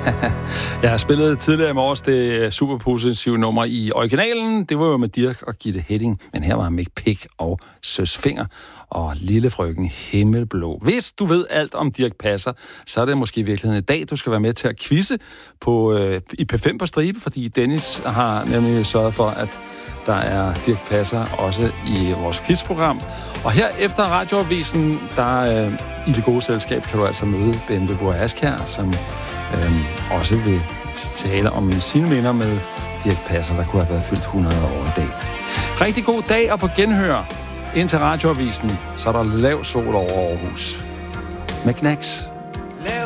Jeg har spillet tidligere i morges det superpositive nummer i originalen. Det var jo med Dirch og Gitte Hedding, men her var Mick Pick og Søs Fenger og Lille Frøken Himmelblå. Hvis du ved alt om Dirch Passer, så er det måske i virkeligheden i dag, du skal være med til at quizze i P5 på stribe, fordi Dennis har nemlig sørget for, at der er Dirch Passer også i vores quizprogram. Og her efter radioavisen, der i det gode selskab, kan du altså møde Bente Boer Askjær, som også vil tale om sine minder med Dirch Passer, der kunne have været fyldt 100 år i dag. Rigtig god dag og på genhør. Indtil radioavisen, så er der lav sol over Aarhus. Med Knacks.